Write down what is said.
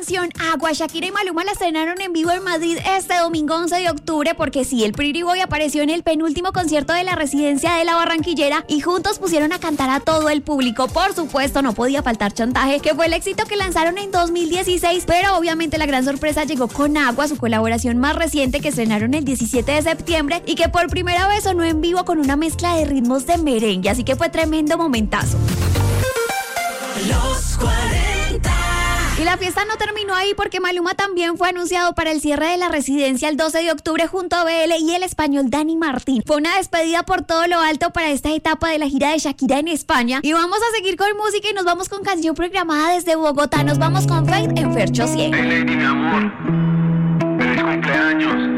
canción Agua, Shakira y Maluma la estrenaron en vivo en Madrid este domingo 11 de octubre porque sí, el Pretty Boy apareció en el penúltimo concierto de la residencia de la Barranquillera y juntos pusieron a cantar a todo el público. Por supuesto, no podía faltar Chantaje, que fue el éxito que lanzaron en 2016, pero obviamente la gran sorpresa llegó con Agua, su colaboración más reciente que estrenaron el 17 de septiembre y que por primera vez sonó en vivo con una mezcla de ritmos de merengue, así que fue tremendo momentazo. Los 40. Y la fiesta no terminó ahí porque Maluma también fue anunciado para el cierre de la residencia el 12 de octubre junto a BL y el español Dani Martín. Fue una despedida por todo lo alto para esta etapa de la gira de Shakira en España. Y vamos a seguir con música y nos vamos con canción programada desde Bogotá. Nos vamos con Faith en Fercho 100. Hey Lady, mi amor, feliz cumpleaños.